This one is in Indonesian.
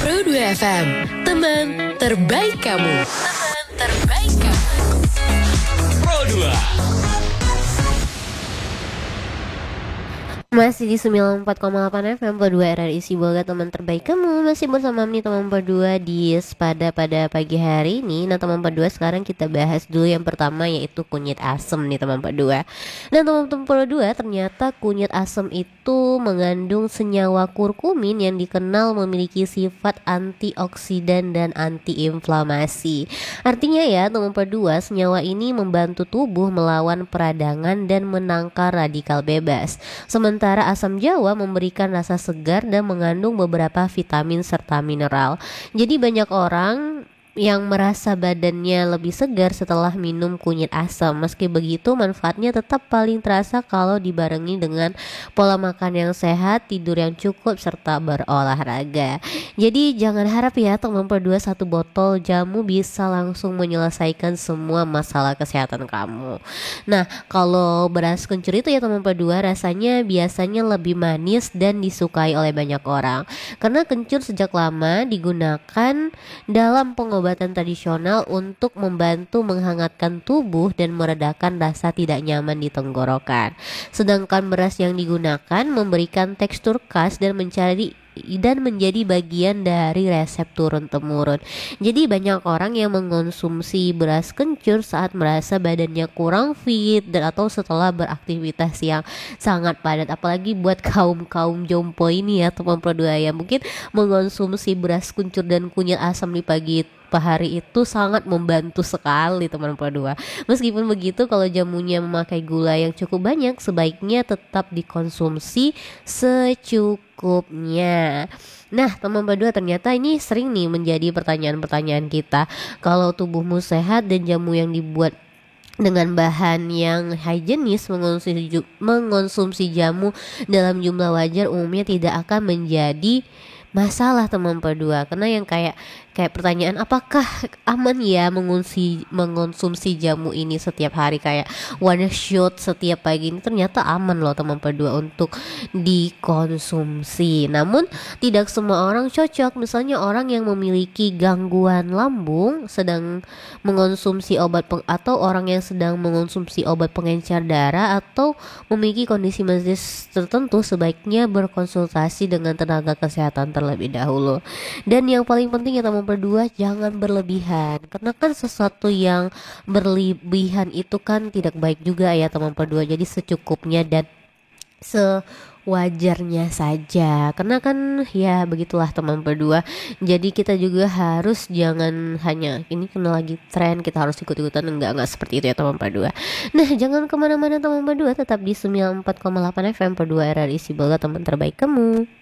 Pro 2 FM, teman terbaik kamu. Teman terbaik kamu. Pro 2. Masih di 94,8 FM Pro 2 RRI Sibolga, teman terbaik kamu. Masih bersama nih teman Pro 2 di Sepada pada pagi hari ini. Nah teman Pro 2, sekarang kita bahas dulu yang pertama, yaitu kunyit asem nih teman Pro 2. Nah teman Pro 2, ternyata kunyit asem itu mengandung senyawa kurkumin yang dikenal memiliki sifat antioksidan dan antiinflamasi. Artinya ya teman Pro 2, senyawa ini membantu tubuh melawan peradangan dan menangkal radikal bebas. Sementara asam jawa memberikan rasa segar dan mengandung beberapa vitamin serta mineral. Jadi banyak orang yang merasa badannya lebih segar setelah minum kunyit asam. Meski begitu, manfaatnya tetap paling terasa kalau dibarengi dengan pola makan yang sehat, tidur yang cukup, serta berolahraga. Jadi jangan harap ya teman berdua satu botol jamu bisa langsung menyelesaikan semua masalah kesehatan kamu. Nah, kalau beras kencur itu ya teman berdua, rasanya biasanya lebih manis dan disukai oleh banyak orang. Karena kencur sejak lama digunakan dalam pengobatan tradisional untuk membantu menghangatkan tubuh dan meredakan rasa tidak nyaman di tenggorokan. Sedangkan beras yang digunakan memberikan tekstur khas dan menjadi bagian dari resep turun-temurun. Jadi banyak orang yang mengonsumsi beras kencur saat merasa badannya kurang fit dan atau setelah beraktivitas yang sangat padat. Apalagi buat kaum jompo ini ya teman Pro2 ya, mungkin mengonsumsi beras kencur dan kunyit asam di pagi hari itu sangat membantu sekali teman Pro2. Meskipun begitu, kalau jamunya memakai gula yang cukup banyak, sebaiknya tetap dikonsumsi secukupnya. Nah teman Pro2, ternyata ini sering nih menjadi pertanyaan-pertanyaan kita. Kalau tubuhmu sehat dan jamu yang dibuat dengan bahan yang higienis, mengonsumsi jamu dalam jumlah wajar umumnya tidak akan menjadi masalah teman Pro2. Karena yang kayak pertanyaan, apakah aman ya mengonsumsi jamu ini setiap hari, kayak one shot setiap pagi ini? Ternyata aman loh teman Pro2 untuk dikonsumsi. Namun tidak semua orang cocok. Misalnya orang yang memiliki gangguan lambung sedang mengonsumsi atau orang yang sedang mengonsumsi obat pengencer darah atau memiliki kondisi medis tertentu, sebaiknya berkonsultasi dengan tenaga kesehatan terlebih dahulu. Dan yang paling penting ya teman Pro2, jangan berlebihan, karena kan sesuatu yang berlebihan itu kan tidak baik juga ya teman Pro2. Jadi secukupnya dan sewajarnya saja, karena kan ya begitulah teman Pro2. Jadi kita juga harus jangan hanya ini kena lagi tren kita harus ikut-ikutan, enggak seperti itu ya teman Pro2. Nah jangan kemana-mana teman Pro2, tetap di 94,8 FM Pro2 RRI Sibolga, teman terbaik kamu.